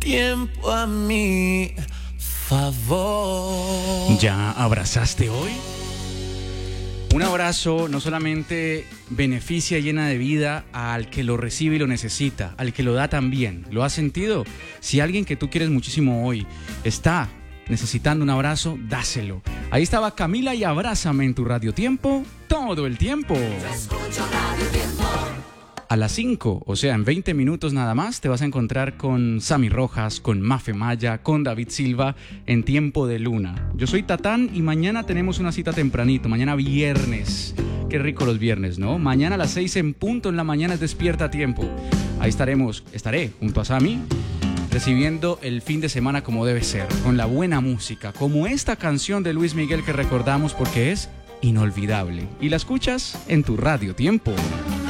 tiempo a mi favor. ¿Ya abrazaste hoy? Un abrazo no solamente beneficia y llena de vida al que lo recibe y lo necesita, al que lo da también. ¿Lo has sentido? Si alguien que tú quieres muchísimo hoy está necesitando un abrazo, dáselo. Ahí estaba Camila y Abrázame en tu Radio Tiempo todo el tiempo. A las 5, o sea, en 20 minutos nada más, te vas a encontrar con Sammy Rojas, con Mafe Maya, con David Silva en Tiempo de Luna. Yo soy Tatán y mañana tenemos una cita tempranito, mañana viernes. Qué rico los viernes, ¿no? Mañana a las 6 en punto en la mañana es Despierta a Tiempo. Ahí estaré junto a Sammy, recibiendo el fin de semana como debe ser, con la buena música, como esta canción de Luis Miguel que recordamos porque es inolvidable. Y la escuchas en tu Radio Tiempo.